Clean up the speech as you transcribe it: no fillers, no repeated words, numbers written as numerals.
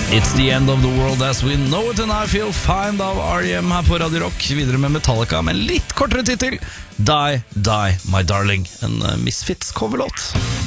It's the end of the world as we know it and I feel fine av R.E.M. her på Radio Rock. Videre med Metallica med en litt kortere titel, Die, Die, My Darling. En Misfits coverlåt.